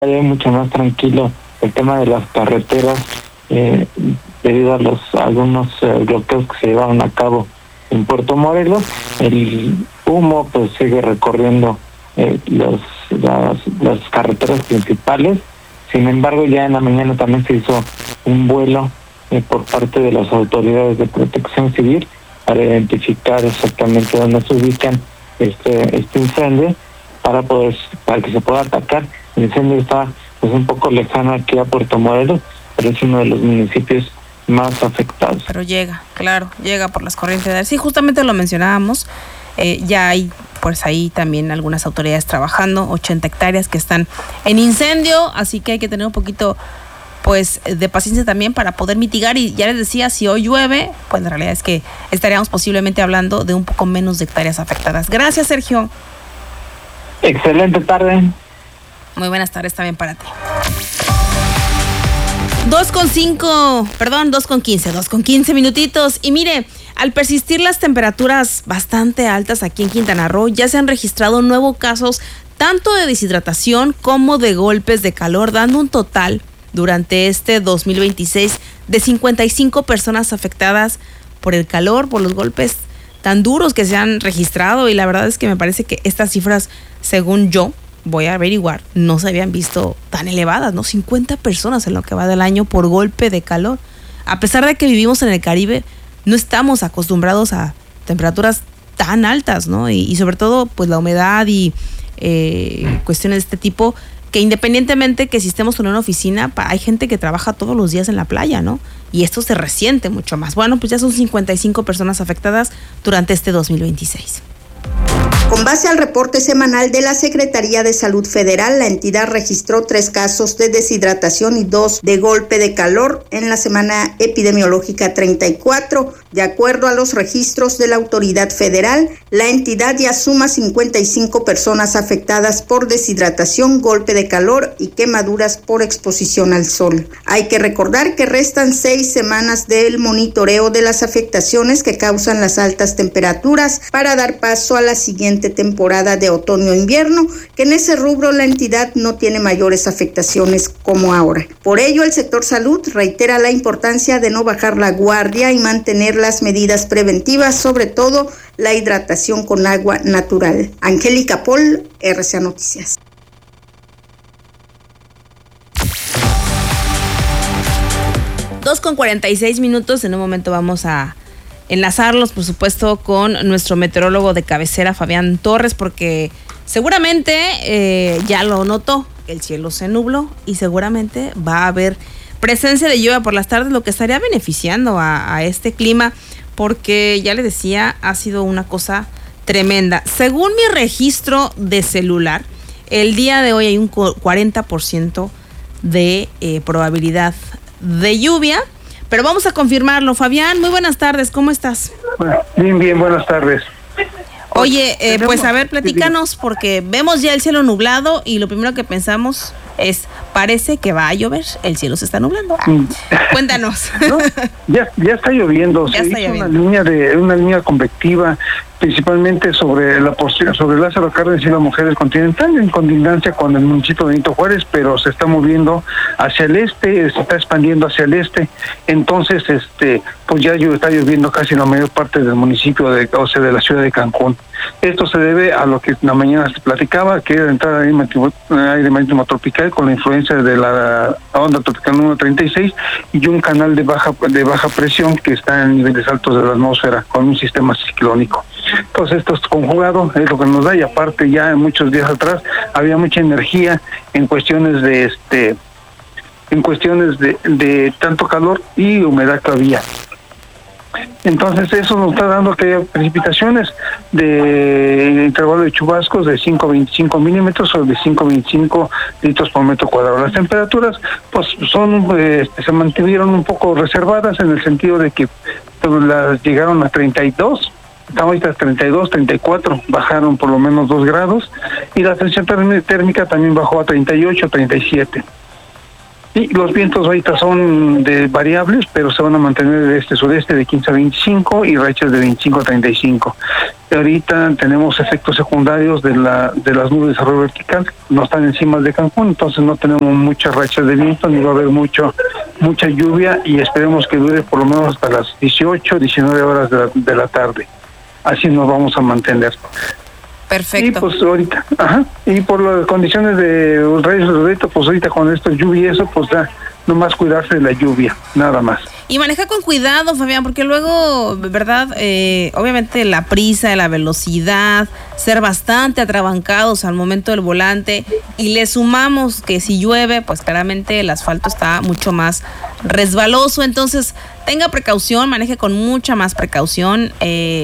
mucho más tranquilo el tema de las carreteras debido a algunos bloqueos que se llevaron a cabo en Puerto Morelos. El humo pues sigue recorriendo las carreteras principales. Sin embargo, ya en la mañana también se hizo un vuelo por parte de las autoridades de protección civil para identificar exactamente dónde se ubican este incendio para que se pueda atacar. El incendio está pues un poco lejano aquí a Puerto Morelos, pero es uno de los municipios más afectados. Pero llega por las corrientes de aire. Sí, justamente lo mencionábamos, ya hay pues ahí también algunas autoridades trabajando, 80 hectáreas que están en incendio, así que hay que tener un poquito pues de paciencia también para poder mitigar. Y ya les decía, si hoy llueve, pues la realidad es que estaríamos posiblemente hablando de un poco menos de hectáreas afectadas. Gracias, Sergio. Excelente tarde. Muy buenas tardes también para ti. 2:15 minutitos. Y mire, al persistir las temperaturas bastante altas aquí en Quintana Roo, ya se han registrado nuevos casos tanto de deshidratación como de golpes de calor, dando un total durante este 2026 de 55 personas afectadas por el calor, por los golpes tan duros que se han registrado. Y la verdad es que me parece que estas cifras, según yo voy a averiguar, no se habían visto tan elevadas, ¿no? 50 personas en lo que va del año por golpe de calor. A pesar de que vivimos en el Caribe, no estamos acostumbrados a temperaturas tan altas, ¿no? Y sobre todo, pues la humedad y cuestiones de este tipo, que independientemente que si estemos en una oficina, hay gente que trabaja todos los días en la playa, ¿no? Y esto se resiente mucho más. Bueno, pues ya son 55 personas afectadas durante este 2026. Con base al reporte semanal de la Secretaría de Salud Federal, la entidad registró 3 casos de deshidratación y 2 de golpe de calor en la semana epidemiológica 34. De acuerdo a los registros de la autoridad federal, la entidad ya suma 55 personas afectadas por deshidratación, golpe de calor y quemaduras por exposición al sol. Hay que recordar que restan 6 semanas del monitoreo de las afectaciones que causan las altas temperaturas para dar paso a la siguiente temporada de otoño-invierno, que en ese rubro la entidad no tiene mayores afectaciones como ahora. Por ello, el sector salud reitera la importancia de no bajar la guardia y mantener las medidas preventivas, sobre todo la hidratación con agua natural. Angélica Paul, RCA Noticias. Dos con 46 minutos. En un momento vamos a enlazarlos, por supuesto, con nuestro meteorólogo de cabecera, Fabián Torres, porque seguramente ya lo notó, el cielo se nubló y seguramente va a haber presencia de lluvia por las tardes, lo que estaría beneficiando a este clima, porque ya le decía, ha sido una cosa tremenda. Según mi registro de celular, el día de hoy hay un 40% de probabilidad de lluvia. Pero vamos a confirmarlo. Fabián, muy buenas tardes, ¿cómo estás? Bien, buenas tardes. Oye, pues a ver, platícanos, porque vemos ya el cielo nublado y lo primero que pensamos es, parece que va a llover, el cielo se está nublando. Cuéntanos. No, ya está lloviendo, una línea convectiva, principalmente sobre Lázaro Cárdenas y la Mujeres Continental, en condistancia con el municipio de Benito Juárez, pero se está moviendo hacia el este, se está expandiendo hacia el este. Entonces, pues ya está lloviendo casi en la mayor parte del municipio de la ciudad de Cancún. Esto se debe a lo que en la mañana se platicaba, que era entrar aire marítimo tropical con la influencia de la onda tropical número 36 y un canal de baja presión que está en niveles altos de la atmósfera con un sistema ciclónico. Entonces esto es conjugado, es lo que nos da, y aparte ya muchos días atrás había mucha energía en cuestiones de tanto calor y humedad que había. Entonces eso nos está dando que haya precipitaciones de intervalo de chubascos de 5 a 25 milímetros o de 5 a 25 litros por metro cuadrado. Las temperaturas pues se mantuvieron un poco reservadas en el sentido de que pues, las llegaron a 32. Estamos ahorita a 32, 34, bajaron por lo menos 2 grados y la tensión térmica también bajó a 38, 37. Y los vientos ahorita son de variables, pero se van a mantener de este-sureste de 15 a 25 y rachas de 25 a 35. Ahorita tenemos efectos secundarios de las nubes de desarrollo vertical, no están encima de Cancún, entonces no tenemos muchas rachas de viento, ni va a haber mucha lluvia, y esperemos que dure por lo menos hasta las 18, 19 horas de la tarde. Así nos vamos a mantener. Perfecto. Y pues ahorita, y por las condiciones de rayos ultravioleta, pues ahorita con esto lluvia y eso, pues ya nomás cuidarse de la lluvia, nada más. Y maneja con cuidado, Fabián, porque luego, ¿verdad? Obviamente la prisa, la velocidad, ser bastante atrabancados al momento del volante, y le sumamos que si llueve, pues claramente el asfalto está mucho más resbaloso, entonces tenga precaución, maneje con mucha más precaución,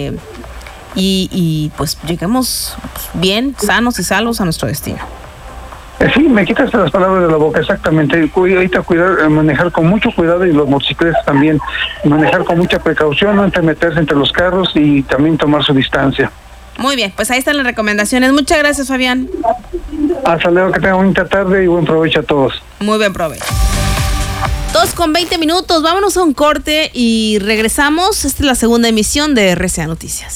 y pues lleguemos bien, sanos y salvos a nuestro destino. Sí, me quitaste las palabras de la boca, exactamente. Ahorita manejar con mucho cuidado, y los motocicletas también, manejar con mucha precaución, no meterse entre los carros y también tomar su distancia. Muy bien, pues ahí están las recomendaciones. Muchas gracias, Fabián. Hasta luego, que tengan bonita tarde y buen provecho a todos. Muy buen provecho. 2:20, vámonos a un corte y regresamos. Esta es la segunda emisión de RCA Noticias.